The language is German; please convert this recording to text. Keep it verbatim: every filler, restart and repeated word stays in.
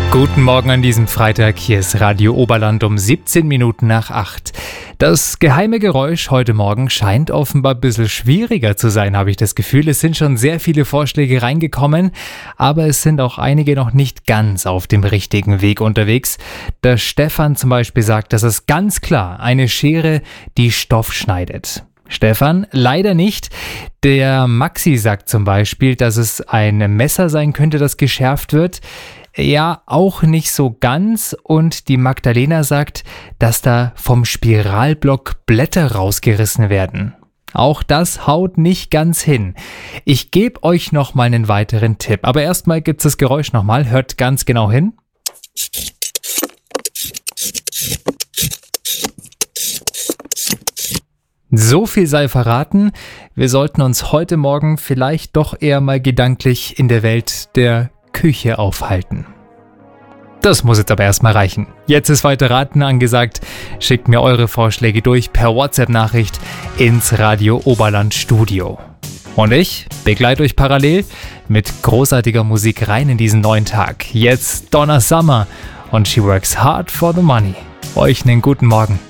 Guten Morgen an diesem Freitag, hier ist Radio Oberland um siebzehn Minuten nach acht. Das geheime Geräusch heute Morgen scheint offenbar ein bisschen schwieriger zu sein, habe ich das Gefühl. Es sind schon sehr viele Vorschläge reingekommen, aber es sind auch einige noch nicht ganz auf dem richtigen Weg unterwegs. Der Stefan zum Beispiel sagt, das ist ganz klar eine Schere, die Stoff schneidet. Stefan, leider nicht. Der Maxi sagt zum Beispiel, dass es ein Messer sein könnte, das geschärft wird. Ja, auch nicht so ganz. Und die Magdalena sagt, dass da vom Spiralblock Blätter rausgerissen werden. Auch das haut nicht ganz hin. Ich gebe euch noch mal einen weiteren Tipp. Aber erstmal gibt's das Geräusch nochmal. Hört ganz genau hin. So viel sei verraten, wir sollten uns heute Morgen vielleicht doch eher mal gedanklich in der Welt der Küche aufhalten. Das muss jetzt aber erstmal reichen. Jetzt ist weiter Raten angesagt. Schickt mir eure Vorschläge durch per WhatsApp-Nachricht ins Radio Oberland Studio. Und ich begleite euch parallel mit großartiger Musik rein in diesen neuen Tag. Jetzt Donna Summer und She Works Hard for the Money. Euch einen guten Morgen.